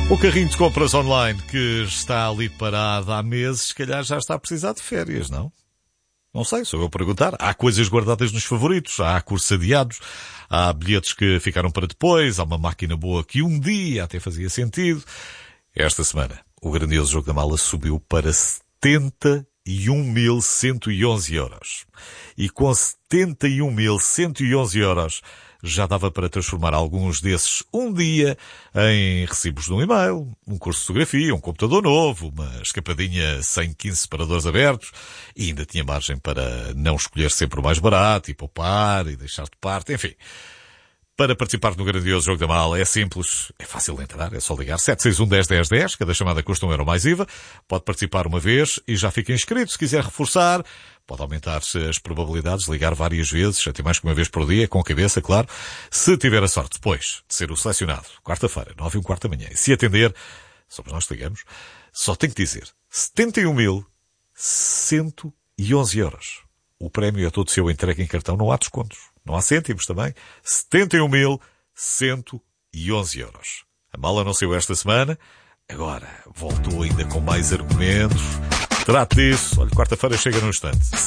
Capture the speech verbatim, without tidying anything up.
O carrinho de compras online que está ali parado há meses, se calhar já está a precisar de férias, não? Não sei, sou eu a perguntar. Há coisas guardadas nos favoritos, há cursos adiados, há bilhetes que ficaram para depois, há uma máquina boa que um dia até fazia sentido. Esta semana, o grandioso jogo da mala subiu para setenta e um mil cento e onze euros. E com setenta e um mil cento e onze euros já dava para transformar alguns desses um dia em recibos de um e-mail, um curso de fotografia, um computador novo, uma escapadinha sem quinze separadores abertos, e ainda tinha margem para não escolher sempre o mais barato e poupar e deixar de parte, enfim. Para participar no grandioso jogo da mala é simples, é fácil de entrar, é só ligar sete seis um, um zero um zero um zero, cada chamada custa um euro mais I V A, pode participar uma vez e já fica inscrito. Se quiser reforçar, pode aumentar-se as probabilidades de ligar várias vezes, até mais que uma vez por dia, com cabeça, claro. Se tiver a sorte depois de ser o selecionado, quarta-feira, nove e um quarto da manhã, e se atender, somos nós que ligamos, só tem que dizer setenta e um mil cento e onze euros. O prémio é todo seu, entregue em cartão, não há descontos. Não há cêntimos também. setenta e um mil cento e onze euros. A mala não saiu esta semana. Agora voltou ainda com mais argumentos. Trate disso. Olha, quarta-feira chega num instante.